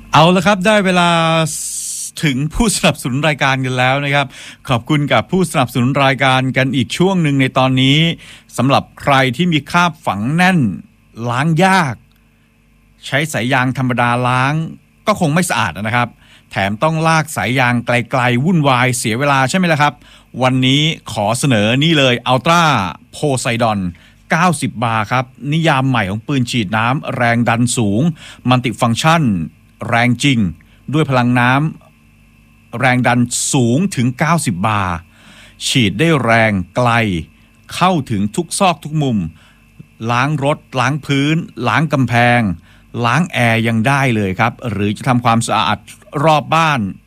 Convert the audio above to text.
เอาละครับได้เวลาถึงผู้สนับสนุนรายการกันแล้วนะครับขอบคุณกับผู้สนับสนุนรายการกันอีกช่วงหนึ่งในตอนนี้สำหรับใครที่มีคราบฝังแน่นล้างยากใช้สายยางธรรมดาล้างก็คงไม่สะอาดนะครับแถมต้องลากสายยางไกลๆวุ่นวายเสียเวลาใช่ไหมล่ะครับวันนี้ขอเสนอนี่เลยอัลตร้าโพไซดอน90 บาร์ครับนิยามใหม่ของปืนฉีดน้ำแรงดันสูงมัลติฟังก์ชันแรงจริงด้วยพลังน้ำแรงดันสูงถึง90 บาร์ฉีดได้แรงไกลเข้าถึงทุกซอกทุกมุมล้างรถล้างพื้นล้างกำแพงล้างแอร์ยังได้เลยครับหรือจะทำความสะอาดรอบบ้าน